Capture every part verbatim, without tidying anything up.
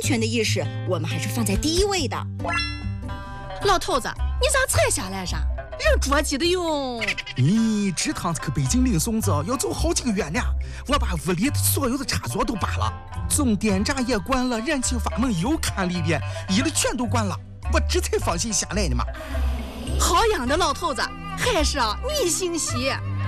全的意识，我们还是放在第一位的。 老头子，你咋才下来啥？人着急的哟。 你这趟去北京领孙子要走好几个月呢，我把屋里所有的插座都拔了，总电闸也关了，燃气阀门又看了一遍，一的全都关了，我这才放心下来的嘛。 好样的，老头子，还是啊你心细。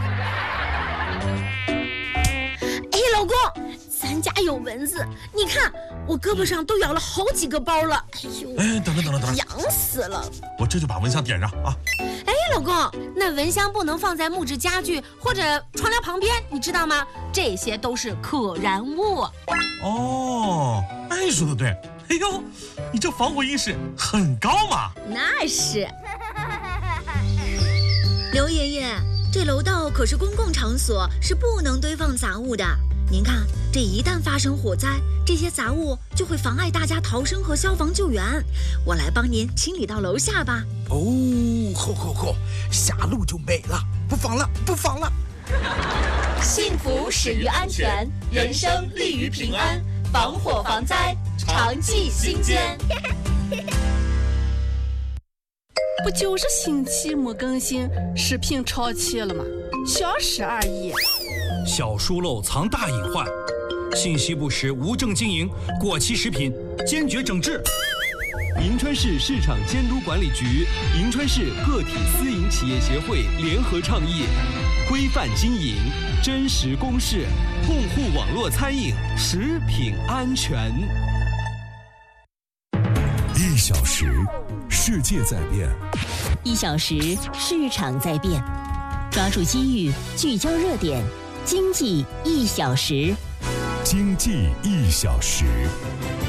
哎，老公，咱家有蚊子，你看我胳膊上都咬了好几个包了。哎呦， 哎，等等等等等， 痒死了！ 我这就把蚊香点上啊。 哎，老公，那蚊香不能放在木质家具或者窗帘旁边，你知道吗？这些都是可燃物。 哦，哎，说的对。哎呦，你这防火意识很高嘛。 那是。刘爷爷，这楼道可是公共场所，是不能堆放杂物的。您看，这一旦发生火灾，这些杂物就会妨碍大家逃生和消防救援。我来帮您清理到楼下吧。 哦，好好好，下楼就没了，不放了，不放了。 幸福始于安全，人生立于平安，防火防灾，常记心间。 不就是星期没更新，视频超期了吗？小事而已。 小疏漏藏大隐患，信息不实、无证经营、过期食品，坚决整治。 银川市市场监督管理局、银川市个体私营企业协会联合倡议，规范经营，真实公示，共护网络餐饮食品安全。 一小时，世界在变； 一小时，市场在变。抓住机遇，聚焦热点，经济一小时。 经济一小时。